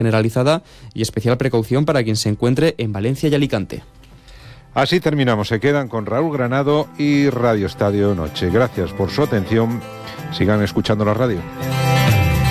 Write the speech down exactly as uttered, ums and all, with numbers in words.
generalizada y especial precaución para quien se encuentre en Valencia y Alicante. Así terminamos. Se quedan con Raúl Granado y Radio Estadio Noche. Gracias por su atención. Sigan escuchando la radio.